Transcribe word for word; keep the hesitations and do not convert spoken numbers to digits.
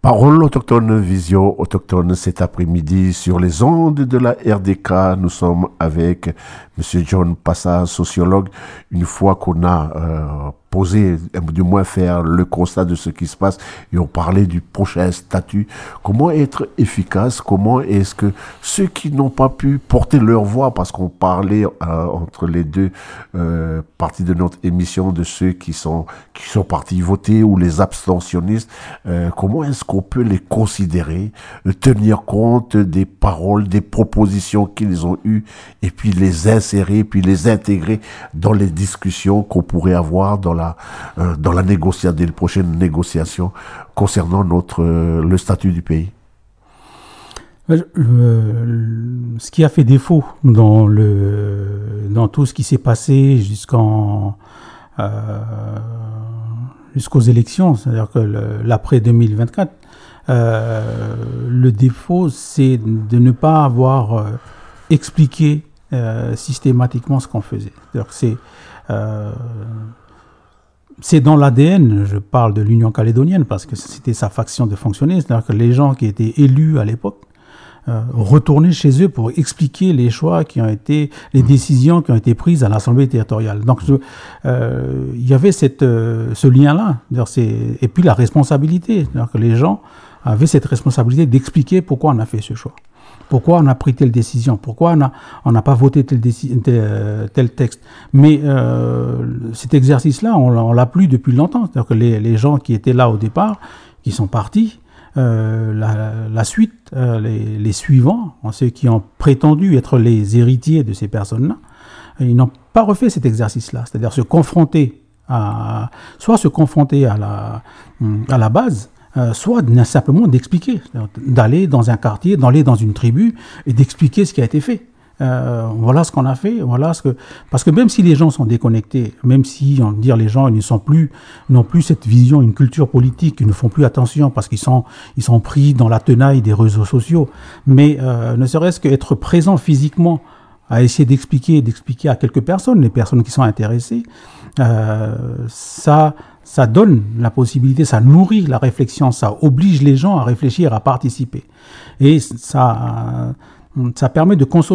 Parole autochtone, vision autochtone cet après-midi sur les ondes de la R D K. Nous sommes avec M. John Passa, sociologue. Une fois qu'on a euh, posé, du moins faire le constat de ce qui se passe et on parlait du prochain statut, comment être efficace, comment est-ce que ceux qui n'ont pas pu porter leur voix, parce qu'on parlait euh, entre les deux euh, parties de notre émission de ceux qui sont, qui sont partis voter ou les abstentionnistes, euh, comment est-ce qu'on peut les considérer, tenir compte des paroles, des propositions qu'ils ont eues et puis les insérer, puis les intégrer dans les discussions qu'on pourrait avoir dans la euh, dans la négociation, des prochaines négociations concernant notre euh, le statut du pays. Euh, ce qui a fait défaut dans le dans tout ce qui s'est passé jusqu'en euh, jusqu'aux élections, c'est-à-dire que le, l'après deux mille vingt-quatre, euh, le défaut, c'est de ne pas avoir euh, expliqué euh, systématiquement ce qu'on faisait. C'est-à-dire que c'est euh, c'est dans l'A D N, je parle de l'Union calédonienne, parce que c'était sa façon de fonctionner, c'est-à-dire que les gens qui étaient élus à l'époque euh, retournaient chez eux pour expliquer les choix qui ont été, les décisions qui ont été prises à l'Assemblée territoriale. Donc, je, euh, il y avait cette, euh, ce lien-là, c'est, et puis la responsabilité, c'est-à-dire que les gens avaient cette responsabilité d'expliquer pourquoi on a fait ce choix. Pourquoi on a pris telle décision? Pourquoi on n'a on n'a pas voté tel, déci- tel, tel texte? Mais euh, cet exercice-là, on, on l'a plus depuis longtemps. C'est-à-dire que les, les gens qui étaient là au départ, qui sont partis, euh, la, la suite, euh, les, les suivants, ceux qui ont prétendu être les héritiers de ces personnes-là, ils n'ont pas refait cet exercice-là. C'est-à-dire se confronter à, soit se confronter à la, à la base, Euh, soit simplement d'expliquer, d'aller dans un quartier, d'aller dans une tribu et d'expliquer ce qui a été fait. Euh, voilà ce qu'on a fait, voilà ce que... Parce que même si les gens sont déconnectés, même si, on va dire, les gens ils ne sont plus, n'ont plus cette vision, une culture politique, ils ne font plus attention parce qu'ils sont, ils sont pris dans la tenaille des réseaux sociaux, mais euh, ne serait-ce qu'être présent physiquement à essayer d'expliquer, d'expliquer à quelques personnes, les personnes qui sont intéressées, euh, ça... ça donne la possibilité, ça nourrit la réflexion, ça oblige les gens à réfléchir, à participer. Et ça, ça permet de consolider